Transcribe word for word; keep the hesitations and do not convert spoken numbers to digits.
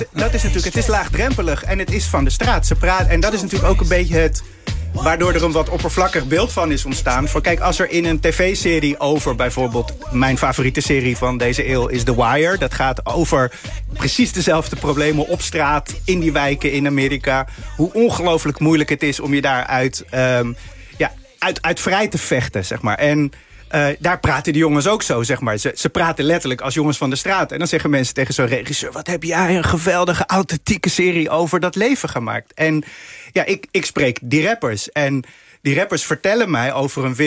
Dat is natuurlijk, het is laagdrempelig en het is van de straat. Ze praten, en dat is natuurlijk ook een beetje het... waardoor er een wat oppervlakkig beeld van is ontstaan. Voor, kijk, als er in een tv-serie over bijvoorbeeld... mijn favoriete serie van deze eeuw is The Wire. Dat gaat over precies dezelfde problemen op straat... in die wijken in Amerika. Hoe ongelooflijk moeilijk het is om je daaruit um, ja, uit, uit vrij te vechten, zeg maar. En uh, daar praten die jongens ook zo, zeg maar. Ze, ze praten letterlijk als jongens van de straat. En dan zeggen mensen tegen zo'n regisseur... wat heb jij een geweldige, authentieke serie over dat leven gemaakt. En ja, ik, ik spreek die rappers. En die rappers vertellen mij over een wereld...